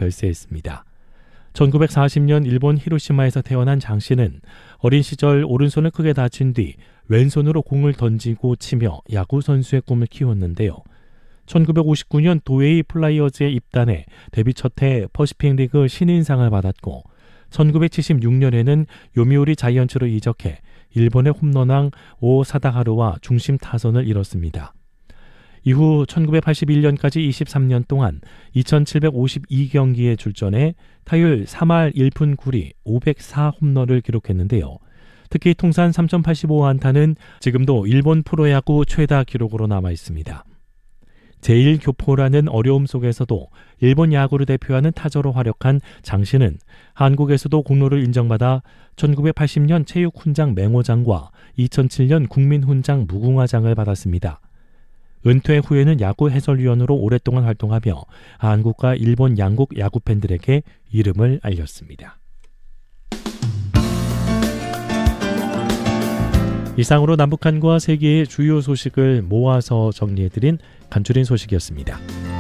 별세했습니다. 1940년 일본 히로시마에서 태어난 장 씨는 어린 시절 오른손을 크게 다친 뒤 왼손으로 공을 던지고 치며 야구 선수의 꿈을 키웠는데요. 1959년 도웨이 플라이어즈에 입단해 데뷔 첫해 퍼시픽 리그 신인상을 받았고 1976년에는 요미우리 자이언츠로 이적해 일본의 홈런왕 오 사다하루와 중심 타선을 이뤘습니다. 이후 1981년까지 23년 동안 2752경기에 출전해 타율 3할 1푼 9리 504 홈런을 기록했는데요. 특히 통산 3085안타는 지금도 일본 프로야구 최다 기록으로 남아 있습니다. 제1교포라는 어려움 속에서도 일본 야구를 대표하는 타자로 활약한 장 씨는 한국에서도 공로를 인정받아 1980년 체육훈장 맹호장과 2007년 국민훈장 무궁화장을 받았습니다. 은퇴 후에는 야구 해설위원으로 오랫동안 활동하며 한국과 일본 양국 야구 팬들에게 이름을 알렸습니다. 이상으로 남북한과 세계의 주요 소식을 모아서 정리해드린 간추린 소식이었습니다.